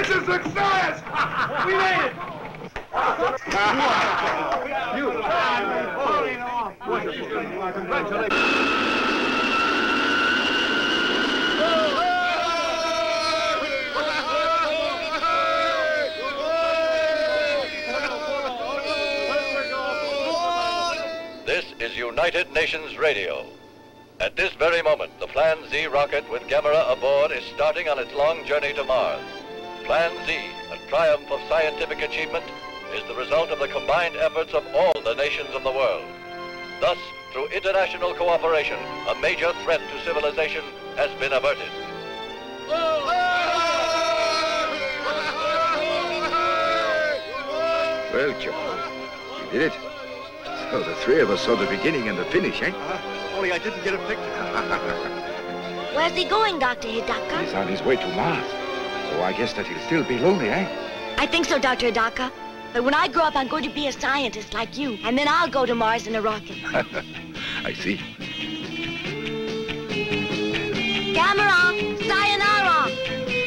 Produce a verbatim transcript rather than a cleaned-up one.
Mission success! We made it! You. Congratulations. This is United Nations Radio. At this very moment, the Plan Z rocket with Gamera aboard is starting on its long journey to Mars. Plan Z, a triumph of scientific achievement, is the result of the combined efforts of all the nations of the world. Thus, through international cooperation, a major threat to civilization has been averted. Well, Chapo, you did it. So the three of us saw the beginning and the finish, eh? Uh, only I didn't get a picture. Where's he going, Doctor Hidaka? He's on his way to Mars. So I guess that he'll still be lonely, eh? I think so, Doctor Hidaka. But when I grow up, I'm going to be a scientist like you. And then I'll go to Mars in a rocket. I see.